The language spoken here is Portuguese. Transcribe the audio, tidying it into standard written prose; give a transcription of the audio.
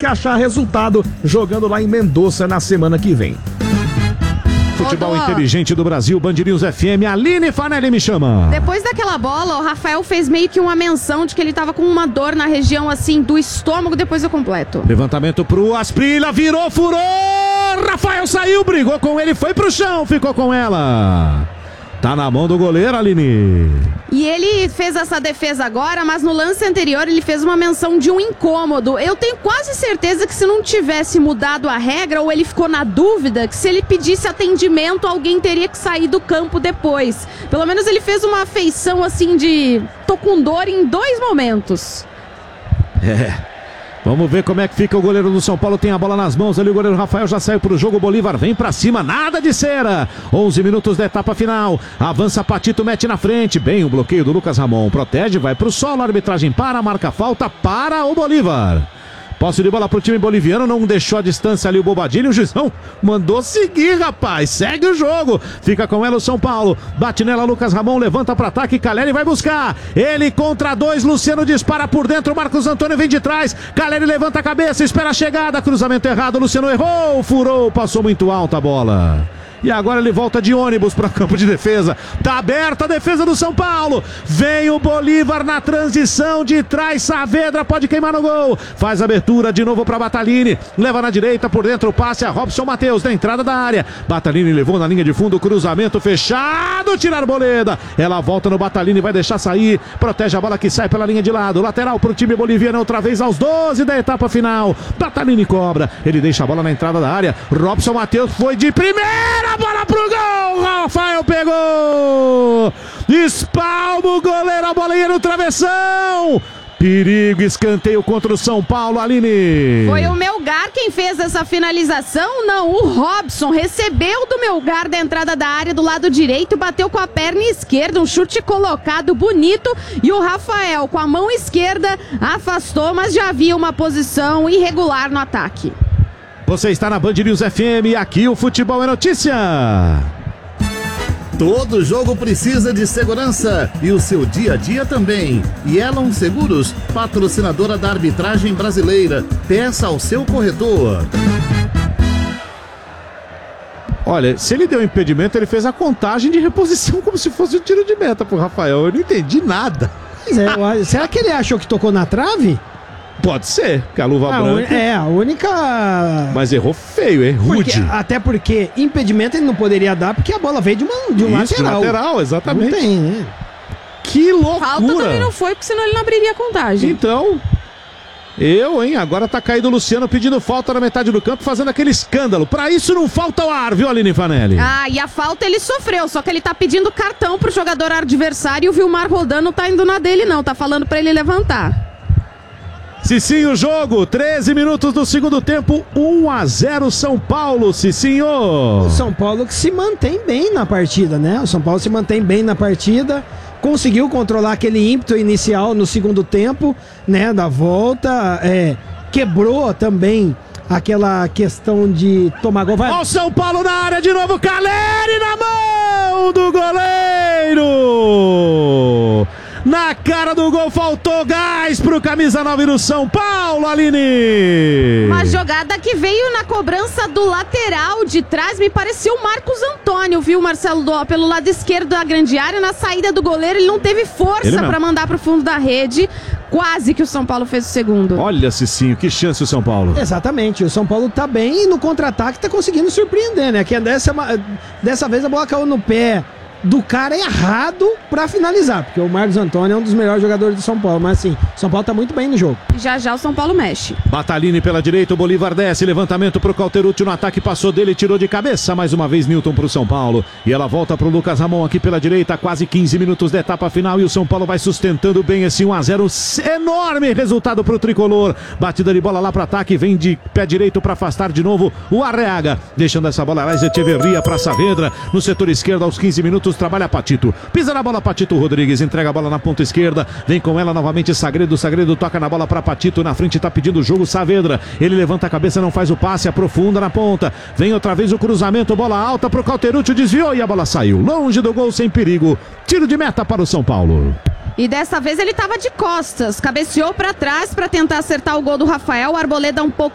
achar resultado jogando lá em Mendoza na semana que vem. Futebol inteligente do Brasil, Band News FM, Aline Fanelli me chama. Depois daquela bola, o Rafael fez meio que uma menção de que ele tava com uma dor na região, assim, do estômago, depois eu completo. Levantamento pro Asprilla, virou, furou, Rafael saiu, brigou com ele, foi pro chão, ficou com ela. Tá na mão do goleiro, Aline. E ele fez essa defesa agora, mas no lance anterior ele fez uma menção de um incômodo. Eu tenho quase certeza que se não tivesse mudado a regra, ou ele ficou na dúvida, que se ele pedisse atendimento, alguém teria que sair do campo depois. Pelo menos ele fez uma feição assim de tô com dor em 2 momentos. Vamos ver como é que fica o goleiro do São Paulo. Tem a bola nas mãos ali, o goleiro Rafael já saiu pro jogo. O Bolívar vem pra cima, nada de cera. 11 minutos da etapa final. Avança Patito, mete na frente. Bem o bloqueio do Lucas Ramon. Protege, vai pro solo, a arbitragem para, marca falta para o Bolívar. Posse de bola pro time boliviano, não deixou a distância ali o Bobadilha, o juizão mandou seguir, rapaz, segue o jogo, fica com ela o São Paulo, bate nela Lucas Ramon, levanta para ataque, Caleri vai buscar, ele contra 2, Luciano dispara por dentro, Marcos Antônio vem de trás, Caleri levanta a cabeça, espera a chegada, cruzamento errado, Luciano errou, furou, passou muito alta a bola. E agora ele volta de ônibus para campo de defesa. Tá aberta a defesa do São Paulo. Vem o Bolívar na transição de trás. Saavedra pode queimar no gol. Faz abertura de novo para Batalini. Leva na direita, por dentro o passe a Robson Matheus na entrada da área. Batalini levou na linha de fundo. Cruzamento fechado. Tira a Arboleda. Ela volta no Batalini. Vai deixar sair. Protege a bola que sai pela linha de lado. Lateral para o time boliviano. Outra vez aos 12 da etapa final. Batalini cobra. Ele deixa a bola na entrada da área. Robson Matheus foi de primeira. A bola pro gol, Rafael pegou, espalma o goleiro, a bola ia no travessão, perigo, escanteio contra o São Paulo, Aline. Foi o Melgar quem fez essa finalização? Não, o Robson recebeu do Melgar da entrada da área do lado direito, bateu com a perna esquerda, um chute colocado bonito, e o Rafael com a mão esquerda afastou, mas já havia uma posição irregular no ataque. Você está na Band News FM e aqui o futebol é notícia. Todo jogo precisa de segurança e o seu dia a dia também. Yellow Seguros, patrocinadora da arbitragem brasileira. Peça ao seu corretor. Olha, se ele deu impedimento, ele fez a contagem de reposição como se fosse um tiro de meta pro Rafael. Eu não entendi nada. Será que ele achou que tocou na trave? Pode ser, porque a luva branca... a única... Mas errou feio, é rude. Até porque impedimento ele não poderia dar, porque a bola veio de um lateral. De lateral, exatamente. Não tem, né? Que loucura. Falta também não foi, porque senão ele não abriria a contagem. Então... Agora tá caído o Luciano pedindo falta na metade do campo, fazendo aquele escândalo. Pra isso não falta o ar, viu, Aline Fanelli? E a falta ele sofreu, só que ele tá pedindo cartão pro jogador adversário e o Vilmar Roldán não tá indo na dele não, tá falando pra ele levantar. Cicinho, jogo, 13 minutos do segundo tempo, 1-0 São Paulo, Cicinho. O São Paulo que se mantém bem na partida, né? O São Paulo se mantém bem na partida, conseguiu controlar aquele ímpeto inicial no segundo tempo, né? Da volta, quebrou também aquela questão de tomar gol. Ó o São Paulo na área de novo, Caleri na mão do goleiro. Na cara do gol, faltou gás pro camisa 9 do São Paulo, Aline. Uma jogada que veio na cobrança do lateral de trás, me pareceu o Marcos Antônio, viu, Marcelo Dó? Pelo lado esquerdo da grande área, na saída do goleiro, ele não teve força para mandar pro fundo da rede. Quase que o São Paulo fez o segundo. Olha, Cicinho, que chance o São Paulo. Exatamente, o São Paulo tá bem e no contra-ataque tá conseguindo surpreender, né? Que dessa vez a bola caiu no pé do cara errado pra finalizar, porque o Marcos Antônio é um dos melhores jogadores do São Paulo, mas assim, o São Paulo tá muito bem no jogo. Já já o São Paulo mexe. Batalini pela direita, o Bolívar desce, levantamento pro Cauterucci no ataque, passou dele, tirou de cabeça, mais uma vez Newton pro São Paulo, e ela volta pro Lucas Ramon aqui pela direita, quase 15 minutos da etapa final, e o São Paulo vai sustentando bem esse 1-0, enorme resultado pro Tricolor, batida de bola lá pro ataque, vem de pé direito pra afastar de novo o Arreaga, deixando essa bola lá, Echeverria pra Saavedra, no setor esquerdo aos 15 minutos, trabalha Patito, pisa na bola Patito Rodrigues, entrega a bola na ponta esquerda, vem com ela novamente Sagredo toca na bola para Patito, na frente tá pedindo o jogo Saavedra, ele levanta a cabeça, não faz o passe, aprofunda na ponta, vem outra vez o cruzamento, bola alta pro Cauterucci, desviou e a bola saiu, longe do gol, sem perigo, tiro de meta para o São Paulo. E dessa vez ele tava de costas, cabeceou para trás para tentar acertar o gol do Rafael, o Arboleda um pouco